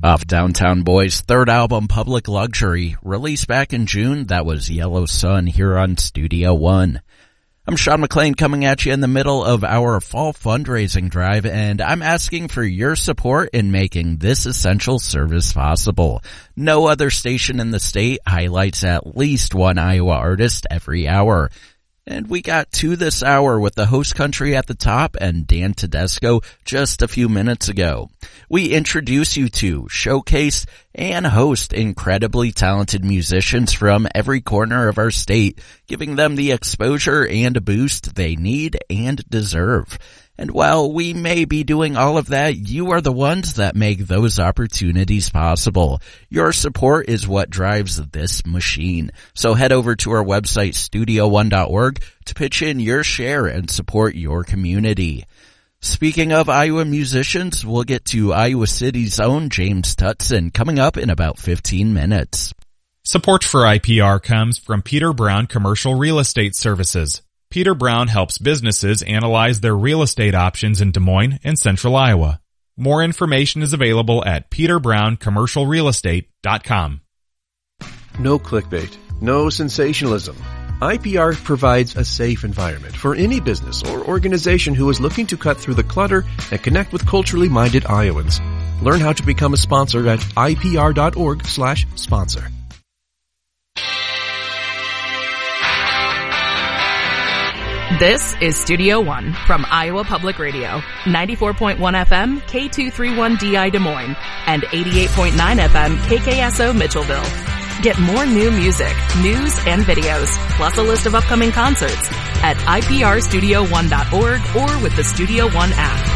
Off Downtown Boys' third album, Public Luxury, released back in June, that was Yellow Sun here on Studio One. I'm Sean McLean coming at you in the middle of our fall fundraising drive, and I'm asking for your support in making this essential service possible. No other station in the state highlights at least one Iowa artist every hour. And we got to this hour with the host country at the top and Dan Tedesco just a few minutes ago. We introduce you to, showcase, and host incredibly talented musicians from every corner of our state, giving them the exposure and boost they need and deserve. And while we may be doing all of that, you are the ones that make those opportunities possible. Your support is what drives this machine. So head over to our website, studio1.org, to pitch in your share and support your community. Speaking of Iowa musicians, we'll get to Iowa City's own James Tutson coming up in about 15 minutes. Support for IPR comes from Peter Brown Commercial Real Estate Services. Peter Brown helps businesses analyze their real estate options in Des Moines and Central Iowa. More information is available at peterbrownCommercialRealEstate.com. No clickbait, no sensationalism. IPR provides a safe environment for any business or organization who is looking to cut through the clutter and connect with culturally minded Iowans. Learn how to become a sponsor at ipr.org/sponsor. This is Studio One from Iowa Public Radio, 94.1 FM, K231DI Des Moines, and 88.9 FM, KKSO Mitchellville. Get more new music, news, and videos, plus a list of upcoming concerts at iprstudio1.org or with the Studio One app.